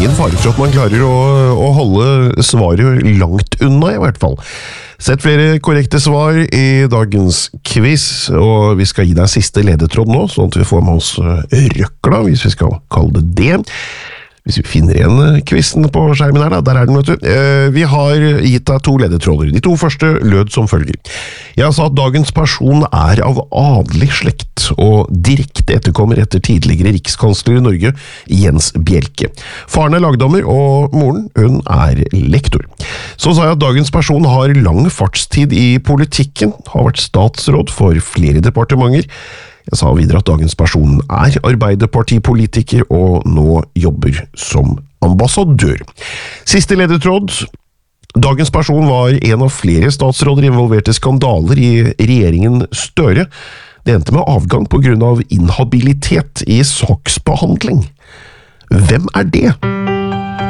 ingen fare for at man klarer å holde svaret langt unna I hvert fall. Sett flere korrekte svar I dagens quiz, og vi skal gi deg siste ledetråd nå, sånn at vi får med oss røkla, hvis vi skal kalle det det. Hvis vi finner igjen quizen på skjermen her, der den, vet du. Vi har gitt deg 2 ledetråder. De 2 første lød som følger. Jeg sa at dagens person av adelig slekt, og direkte etterkommer etter tidligere rikskansler I Norge, Jens Bjelke. Faren lagdommer, og moren, hun lektor. Så sa jeg at dagens person har lang fartstid I politikken, har vært statsråd for flere departementer. Jeg sa videre at dagens person arbeiderpartipolitiker og nå jobber som ambassadør. Siste ledetråd. Dagens person var en av flere statsråder involverte skandaler I regjeringen Støre. Det endte med avgang på grunn av inhabilitet I saksbehandling. Hvem det?